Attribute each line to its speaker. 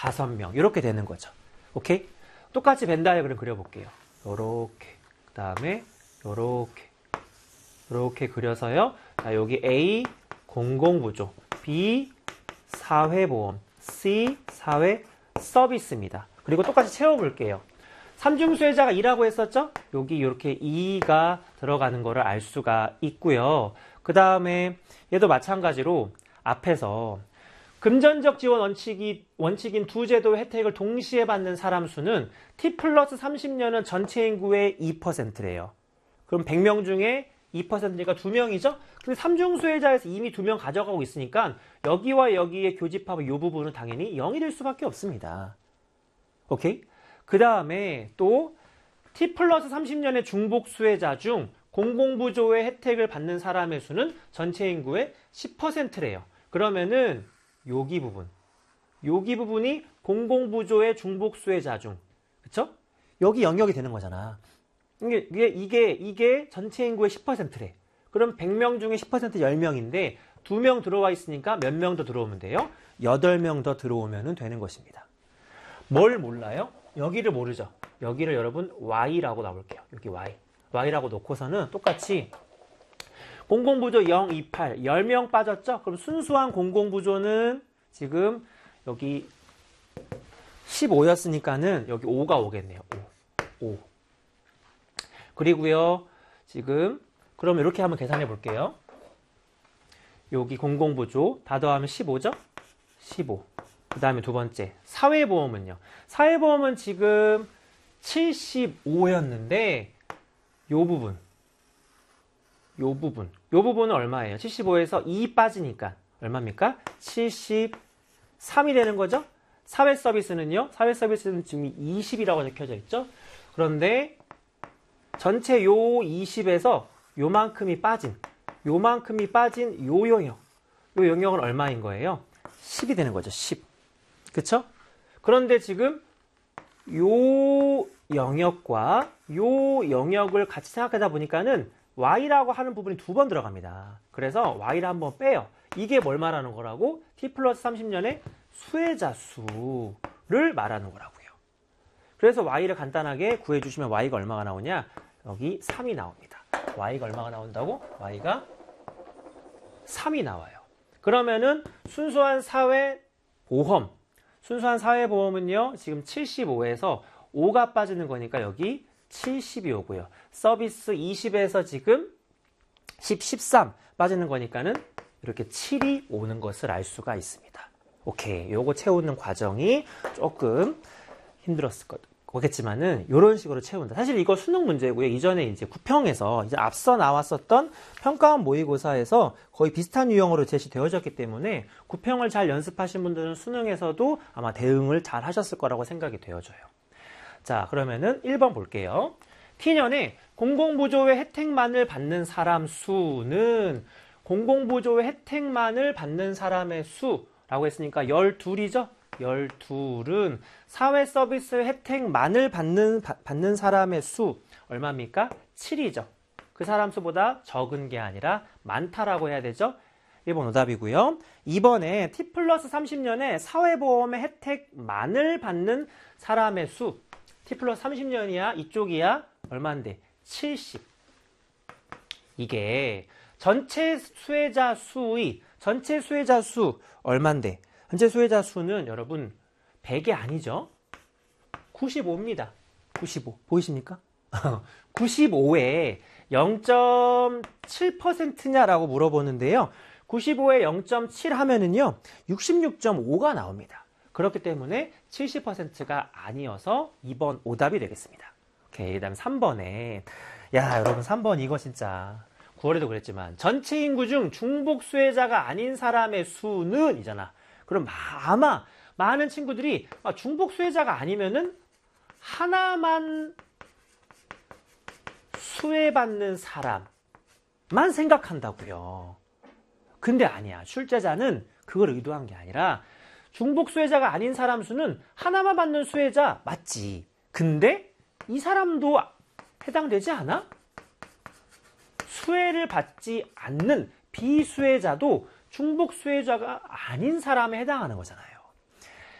Speaker 1: 5명 이렇게 되는 거죠. 오케이? 똑같이 벤 다이어그램 그려볼게요. 요렇게 그 다음에 요렇게 그려서요. 자, 여기 A 공공부조, B 사회보험, C 사회 서비스입니다. 그리고 똑같이 채워볼게요. 삼중수혜자가 2라고 했었죠? 여기 이렇게 2가 들어가는 거를 알 수가 있고요. 그 다음에 얘도 마찬가지로 앞에서 금전적 지원 원칙인 두 제도의 혜택을 동시에 받는 사람 수는 T 플러스 30년은 전체 인구의 2%래요. 그럼 100명 중에 2%니까 2명이죠? 근데 삼중수혜자에서 이미 2명 가져가고 있으니까 여기와 여기의 교집합의 이 부분은 당연히 0이 될 수밖에 없습니다. 오케이? 그 다음에 또 T 플러스 30년의 중복수혜자 중 공공부조의 혜택을 받는 사람의 수는 전체 인구의 10%래요. 그러면은 여기 부분이 공공부조의 중복수혜자 중, 그쵸? 여기 영역이 되는 거잖아. 이게 전체 인구의 10%래. 그럼 100명 중에 10% 10명인데 2명 들어와 있으니까 몇 명 더 들어오면 돼요? 8명 더 들어오면 되는 것입니다. 뭘 몰라요? 여기를 모르죠. 여기를 여러분 Y라고 나올게요. 여기 Y라고 놓고서는 똑같이 공공부조 0, 2, 8, 10명 빠졌죠? 그럼 순수한 공공부조는 지금 여기 15였으니까는 여기 5가 오겠네요. 5. 그리고요, 지금, 그럼 이렇게 한번 계산해 볼게요. 여기 공공부조 다 더하면 15죠? 15. 그 다음에 두 번째, 사회보험은요. 사회보험은 지금 75였는데, 요 부분은 얼마예요? 75에서 2 빠지니까 얼마입니까? 73이 되는 거죠? 사회 서비스는요? 사회 서비스는 지금 20이라고 적혀져 있죠? 그런데 전체 요 20에서 요만큼이 빠진 요 영역은 얼마인 거예요? 10이 되는 거죠. 10. 그쵸? 그런데 지금 요 영역과 요 영역을 같이 생각하다 보니까는 Y라고 하는 부분이 2번 들어갑니다. 그래서 Y를 한번 빼요. 이게 뭘 말하는 거라고? T 플러스 30년의 수혜자 수를 말하는 거라고요. 그래서 Y를 간단하게 구해주시면 Y가 얼마가 나오냐? 여기 3이 나옵니다. Y가 얼마가 나온다고? Y가 3이 나와요. 그러면은 순수한 사회보험은요, 지금 75에서 5가 빠지는 거니까 여기 70이 오고요. 서비스 20에서 지금 13 빠지는 거니까는 이렇게 7이 오는 것을 알 수가 있습니다. 오케이. 요거 채우는 과정이 조금 힘들었을 거겠지만은 이런 식으로 채운다. 사실 이거 수능 문제고요. 이전에 이제 구평에서 이제 앞서 나왔었던 평가원 모의고사에서 거의 비슷한 유형으로 제시되어졌기 때문에 구평을 잘 연습하신 분들은 수능에서도 아마 대응을 잘 하셨을 거라고 생각이 되어져요. 자, 그러면은 1번 볼게요. T년에 공공부조의 혜택만을 받는 사람 수는 공공부조의 혜택만을 받는 사람의 수라고 했으니까 12이죠? 12은 사회 서비스 혜택만을 받는 사람의 수 얼마입니까? 7이죠. 그 사람 수보다 적은 게 아니라 많다라고 해야 되죠? 1번 오답이고요. 2번에 T 플러스 30년에 사회보험의 혜택만을 받는 사람의 수 T 플러스 30년이야? 이쪽이야? 얼마인데? 70. 이게 전체 수혜자 수 얼마인데? 전체 수혜자 수는 여러분 100이 아니죠? 95입니다. 95. 보이십니까? 95에 0.7%냐라고 물어보는데요. 95에 0.7 하면은요, 66.5가 나옵니다. 그렇기 때문에 70%가 아니어서 2번 오답이 되겠습니다. 오케이. 그 다음 3번에. 야, 여러분 3번 이거 진짜 9월에도 그랬지만 전체 인구 중 중복 수혜자가 아닌 사람의 수는 이잖아. 그럼 아마 많은 친구들이 중복 수혜자가 아니면은 하나만 수혜받는 사람만 생각한다고요. 근데 아니야. 출제자는 그걸 의도한 게 아니라 중복 수혜자가 아닌 사람 수는 하나만 받는 수혜자 맞지. 근데 이 사람도 해당되지 않아? 수혜를 받지 않는 비수혜자도 중복 수혜자가 아닌 사람에 해당하는 거잖아요.